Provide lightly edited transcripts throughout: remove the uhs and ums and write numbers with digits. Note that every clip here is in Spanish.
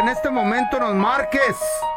en este momento nos marques.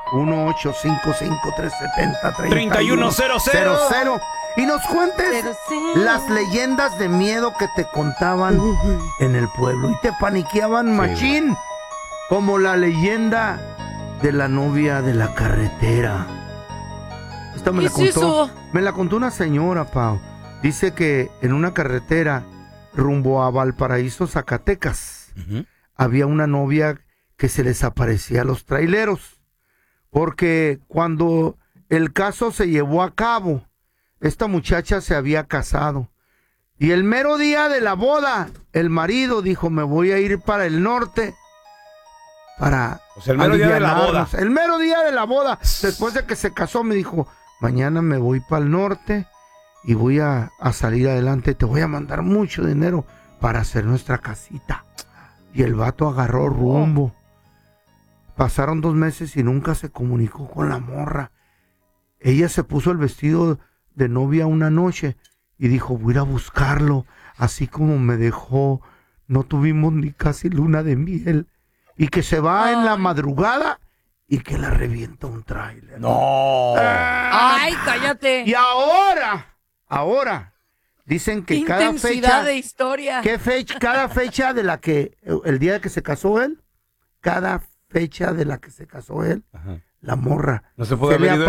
1-855-370-3100 y nos cuentes las leyendas de miedo que te contaban en el pueblo y te paniqueaban machín, como la leyenda de la novia de la carretera. Esta me la contó, eso? me la contó una señora, Pau. Dice que en una carretera rumbo a Valparaíso, Zacatecas, había una novia que se les aparecía a los traileros, porque cuando el caso se llevó a cabo, esta muchacha se había casado y el mero día de la boda, el marido dijo: me voy a ir para el norte para el mero día de la boda. alivianarnos. El mero día de la boda, después de que se casó, me dijo: mañana me voy para el norte y voy a salir adelante, te voy a mandar mucho dinero para hacer nuestra casita. Y el vato agarró rumbo. Pasaron 2 meses y nunca se comunicó con la morra. Ella se puso el vestido de novia una noche y dijo: voy a ir a buscarlo, así como me dejó, no tuvimos ni casi luna de miel. Y que se va en la madrugada y que la revienta un tráiler. ¡No! ¡Ay, cállate! Y ahora, dicen que cada fecha de historia. cada fecha de la que, el día que se casó él, cada fecha de la que se casó él, la morra No se puede se le haber ido